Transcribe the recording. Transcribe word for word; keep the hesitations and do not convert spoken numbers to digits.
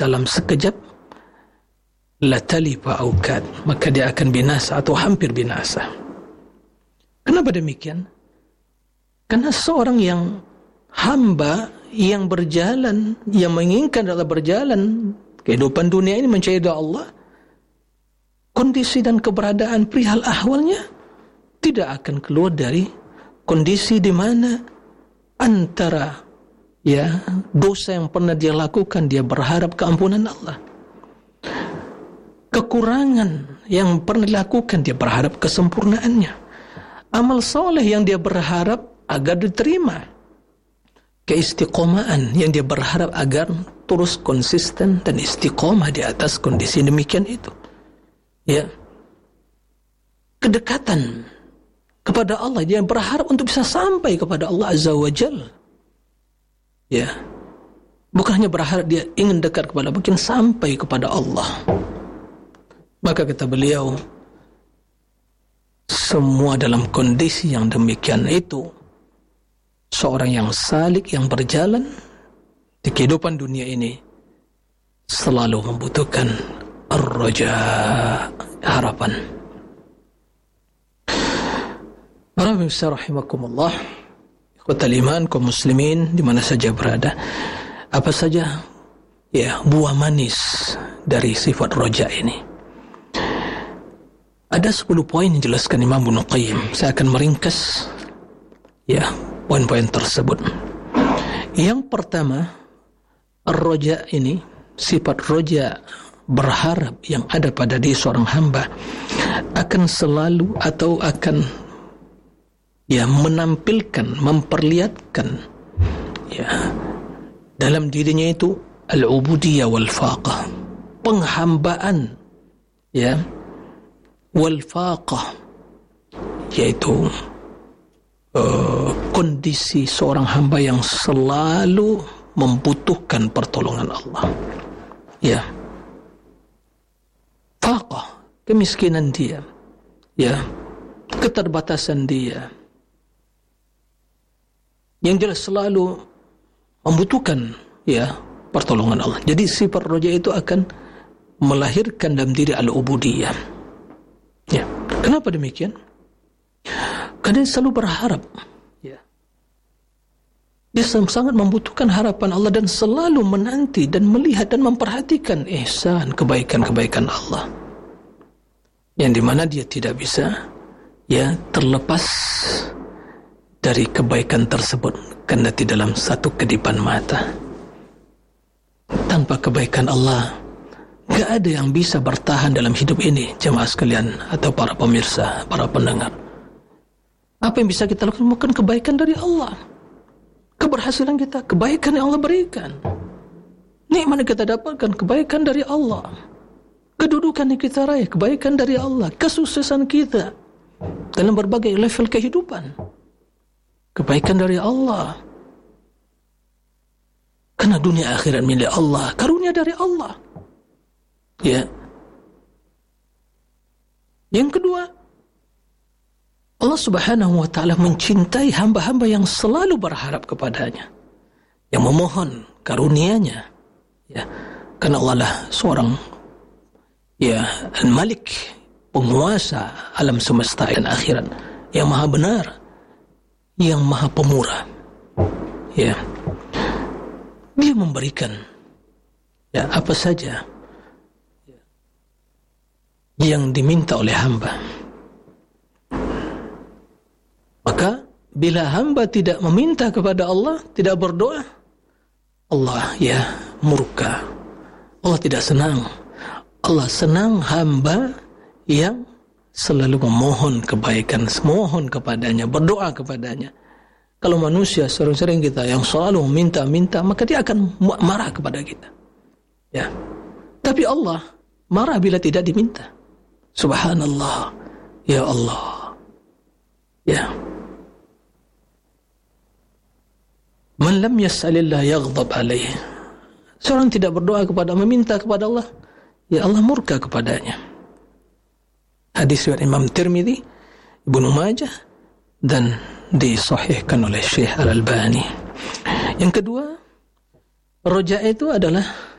dalam sekejap, latalifa aukad, maka dia akan binasa atau hampir binasa. Kenapa demikian? Karena seorang yang hamba yang berjalan, yang menginginkan adalah berjalan kehidupan dunia ini mencari Allah, kondisi dan keberadaan perihal ahwalnya tidak akan keluar dari kondisi di mana antara ya dosa yang pernah dia lakukan, dia berharap keampunan Allah, kekurangan yang pernah dilakukan dia berharap kesempurnaannya, amal soleh yang dia berharap agar diterima, keistiqomahan yang dia berharap agar terus konsisten dan istiqomah di atas kondisi demikian itu, ya, kedekatan kepada Allah, dia berharap untuk bisa sampai kepada Allah Azza wa Jalla, ya, bukan hanya berharap dia ingin dekat kepada, mungkin sampai kepada Allah. Maka kata beliau, semua dalam kondisi yang demikian itu, seorang yang salik, yang berjalan di kehidupan dunia ini selalu membutuhkan ar-raja, harapan. Para pemirsa rahimakumullah, ikhwatal iman, kaum muslimin di mana saja berada, apa saja ya buah manis dari sifat raja ini? Ada sepuluh poin yang dijelaskan Imam Ibnu Qayyim. Saya akan meringkas ya poin-poin tersebut. Yang pertama, ar-raja ini, sifat raja, berharap yang ada pada diri seorang hamba akan selalu atau akan ya menampilkan, memperlihatkan ya dalam dirinya itu al-ubudiyah wal faqah, penghambaan ya, wal faqah, yaitu Uh, kondisi seorang hamba yang selalu membutuhkan pertolongan Allah, ya, faqah, kemiskinan dia, ya, keterbatasan dia, yang jelas selalu membutuhkan ya pertolongan Allah. Jadi sifat raja itu akan melahirkan dalam diri al-ubudiyah, ya. Kenapa demikian? Karena dia selalu berharap, ya. Dia sangat membutuhkan harapan Allah dan selalu menanti dan melihat dan memperhatikan ihsan, kebaikan-kebaikan Allah, yang dimana dia tidak bisa ya terlepas dari kebaikan tersebut, karena di dalam satu kedipan mata, tanpa kebaikan Allah gak ada yang bisa bertahan dalam hidup ini, jemaah sekalian atau para pemirsa, para pendengar. Apa yang bisa kita lakukan? Bukan kebaikan dari Allah. Keberhasilan kita, kebaikan yang Allah berikan. Nikmat yang kita dapatkan, kebaikan dari Allah. Kedudukan yang kita raih, kebaikan dari Allah. Kesuksesan kita dalam berbagai level kehidupan, kebaikan dari Allah. Karena dunia akhirat milik Allah, karunia dari Allah. Ya. Yang kedua, Allah Subhanahu wa ta'ala mencintai hamba-hamba yang selalu berharap kepadanya, yang memohon karunia-Nya, ya. Karena Allah lah seorang ya Al-Malik, penguasa alam semesta dan akhirat, yang maha benar, yang maha pemurah, ya. Dia memberikan ya apa saja ya, yang diminta oleh hamba. Maka bila hamba tidak meminta kepada Allah, tidak berdoa, Allah ya murka, Allah tidak senang. Allah senang hamba yang selalu memohon kebaikan, memohon kepadanya, berdoa kepadanya. Kalau manusia sering-sering kita yang selalu meminta-minta, maka dia akan marah kepada kita, ya. Tapi Allah marah bila tidak diminta. Subhanallah, ya Allah, ya. Man lam yas'alillah yaghdab alaih. Seorang tidak berdoa kepada, meminta kepada Allah, ya Allah murka kepadanya. Hadis riwayat Imam Tirmidzi, Ibnu Majah, dan disahihkan oleh Syekh Al-Albani. Yang kedua, roja itu adalah